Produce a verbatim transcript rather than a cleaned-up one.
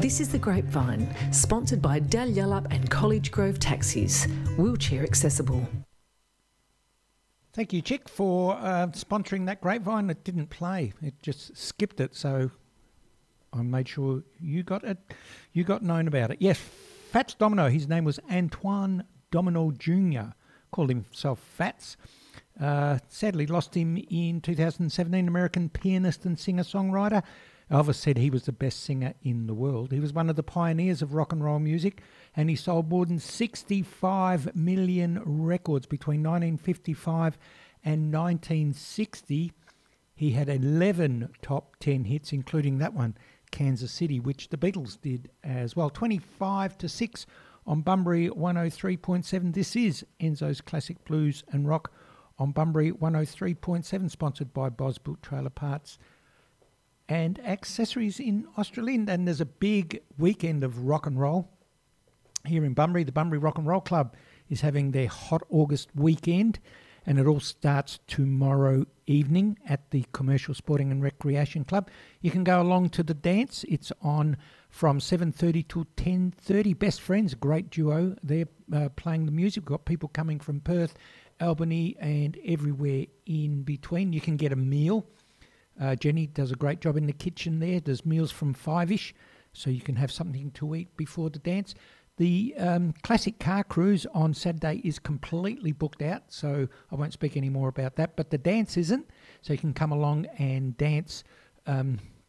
This is The Grapevine, sponsored by Dalyellup and College Grove Taxis, wheelchair accessible. Thank you, Chick, for uh, sponsoring that Grapevine. It didn't play; it just skipped it. So I made sure you got it. You got known about it. Yes, Fats Domino. His name was Antoine Domino Junior Called himself Fats. Uh, sadly, lost him in two thousand seventeen. American pianist and singer-songwriter. Elvis said he was the best singer in the world. He was one of the pioneers of rock and roll music, and he sold more than sixty-five million records between nineteen fifty-five and nineteen sixty. He had eleven top ten hits, including that one, Kansas City, which the Beatles did as well. twenty-five to six on Bunbury one oh three point seven. This is Enzo's Classic Blues and Rock on Bunbury one oh three point seven, sponsored by Bosbuilt Trailer Parts and Accessories in Australia. And there's a big weekend of rock and roll here in Bunbury. The Bunbury Rock and Roll Club is having their Hot August weekend, and it all starts tomorrow evening at the Commercial Sporting and Recreation Club. You can go along to the dance. It's on from seven thirty till ten thirty. Best Friends, a great duo. They're uh, playing the music. We've got people coming from Perth, Albany, and everywhere in between. You can get a meal. Uh, Jenny does a great job in the kitchen there. There's meals from five-ish, so you can have something to eat before the dance. The um, classic car cruise on Saturday is completely booked out, so I won't speak any more about that. But the dance isn't, so you can come along and dance um,